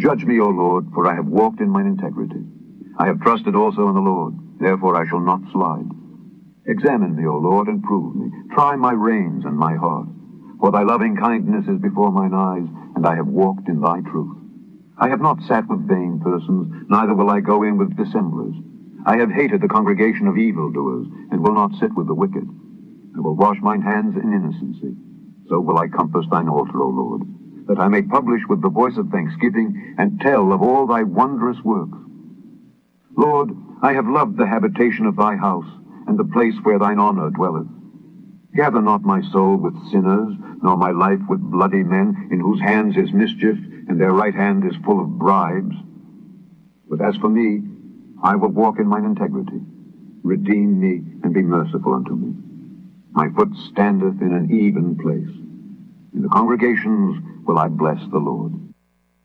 Judge me, O Lord, for I have walked in mine integrity. I have trusted also in the Lord, therefore I shall not slide. Examine me, O Lord, and prove me. Try my reins and my heart. For thy loving kindness is before mine eyes, and I have walked in thy truth. I have not sat with vain persons, neither will I go in with dissemblers. I have hated the congregation of evildoers, and will not sit with the wicked. I will wash mine hands in innocency. So will I compass thine altar, O Lord, that I may publish with the voice of thanksgiving, and tell of all thy wondrous works. Lord, I have loved the habitation of thy house, and the place where thine honor dwelleth. Gather not my soul with sinners, nor my life with bloody men, in whose hands is mischief, and their right hand is full of bribes. But as for me, I will walk in mine integrity. Redeem me, and be merciful unto me. My foot standeth in an even place. In the congregations will I bless the Lord.